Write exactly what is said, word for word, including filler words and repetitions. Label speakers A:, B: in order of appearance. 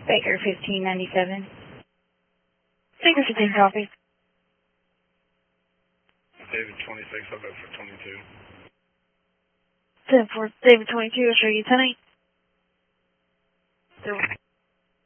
A: Baker fifteen ninety-seven.
B: Baker fifteen, copy.
C: David twenty-six, I'll go for twenty-two.
B: ten four, David twenty-two, I'll show you ten eight.